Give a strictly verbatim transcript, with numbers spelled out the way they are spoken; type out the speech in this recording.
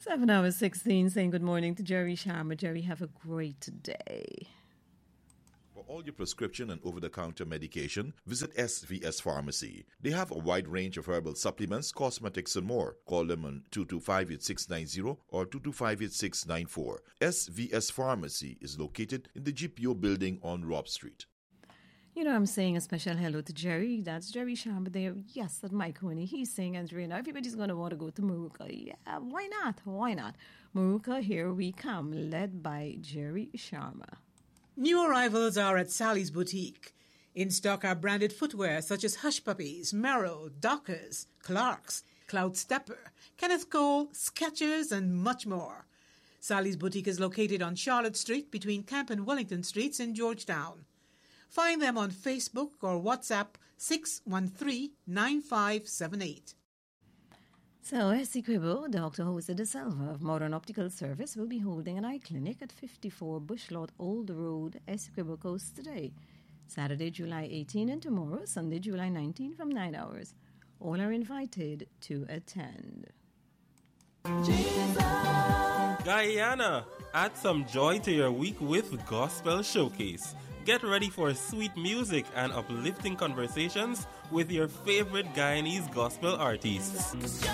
Seven hours sixteen, saying good morning to Jerry Sharma. Jerry, have a great day. For all your prescription and over-the-counter medication, visit S V S Pharmacy. They have a wide range of herbal supplements, cosmetics, and more. Call them on two two five, eight six nine zero or two two five, eight six nine four. S V S Pharmacy is located in the G P O building on Rob Street. You know, I'm saying a special hello to Jerry. That's Jerry Sharma there. Yes, that Mike Honey. He's saying, Andrea, now everybody's going to want to go to Maruka. Yeah, why not? Why not? Maruka, here we come, led by Jerry Sharma. New arrivals are at Sally's Boutique. In stock are branded footwear such as Hush Puppies, Merrow, Dockers, Clarks, Cloud Stepper, Kenneth Cole, Skechers, and much more. Sally's Boutique is located on Charlotte Street between Camp and Wellington Streets in Georgetown. Find them on Facebook or WhatsApp six one three, nine five seven eight. So, Essequibo, Doctor Jose de Silva of Modern Optical Service will be holding an eye clinic at fifty-four Bushlot Old Road, Essequibo Coast today. Saturday, July eighteenth and tomorrow, Sunday, July nineteenth from nine hours. All are invited to attend. Jesus. Guyana, add some joy to your week with Gospel Showcase. Get ready for sweet music and uplifting conversations with your favorite Guyanese gospel artists.